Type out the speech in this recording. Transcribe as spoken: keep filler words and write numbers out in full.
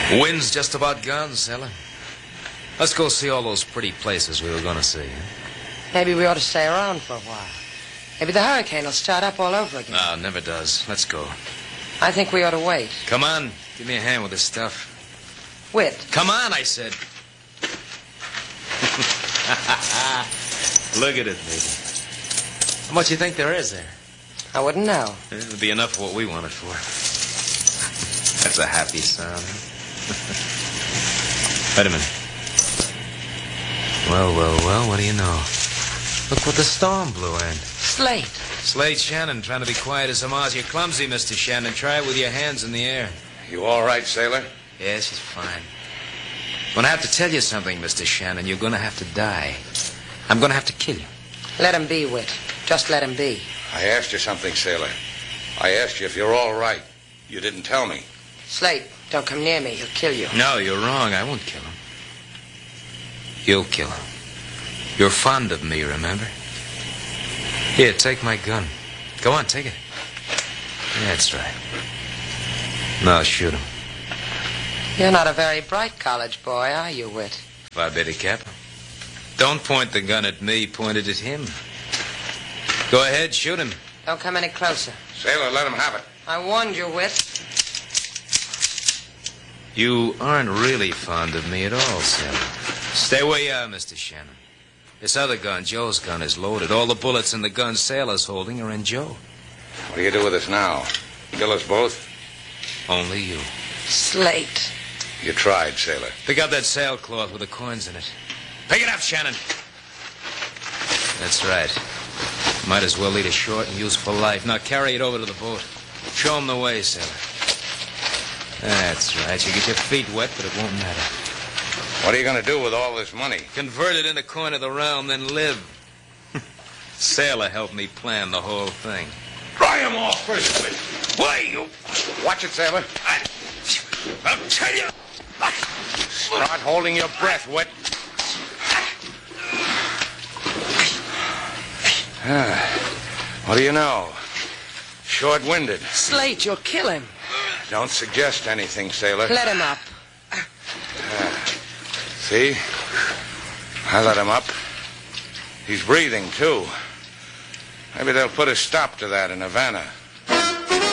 Wind's just about gone, sailor. Let's go see all those pretty places we were going to see. Huh? Maybe we ought to stay around for a while. Maybe the hurricane will start up all over again. No, it never does. Let's go. I think we ought to wait. Come on. Give me a hand with this stuff. Whit. Come on, I said. Look at it, baby. How much you think there is there? I wouldn't know. It'll be enough for what we want it for. That's a happy sound. Wait a minute. Well, well, well, what do you know? Look what the storm blew in. Slate. Slate Shannon trying to be quiet as a mouse. You're clumsy, Mister Shannon. Try it with your hands in the air. You all right, sailor? Yeah, she's fine. When I have to tell you something, Mister Shannon, you're going to have to die. I'm going to have to kill you. Let him be, Whit. Just let him be. I asked you something, sailor. I asked you if you're all right. You didn't tell me. Slate, don't come near me. He'll kill you. No, you're wrong. I won't kill him. You'll kill him. You're fond of me, remember? Here, take my gun. Go on, take it. That's right. Now shoot him. You're not a very bright college boy, are you, Whit? If I bet a cap. Don't point the gun at me. Point it at him. Go ahead, shoot him. Don't come any closer. Sailor, let him have it. I warned you, Whit. You aren't really fond of me at all, Sailor. Stay where you are, Mister Shannon. This other gun, Joe's gun, is loaded. All the bullets in the gun Sailor's holding are in Joe. What do you do with us now? Kill us both? Only you. Slate. You tried, sailor. Pick up that sailcloth with the coins in it. Pick it up, Shannon. That's right. Might as well lead a short and useful life. Now carry it over to the boat. Show 'em the way, sailor. That's right. You get your feet wet, but it won't matter. What are you going to do with all this money? Convert it into coin of the realm, then live. Sailor helped me plan the whole thing. Dry him off first, Whit. Why, you... Watch it, sailor. I, I'll tell you. Start holding your breath, Whit. Ah, what do you know? Short-winded. Slate, you'll kill him. Don't suggest anything, sailor. Let him up. See? I let him up. He's breathing, too. Maybe they'll put a stop to that in Havana.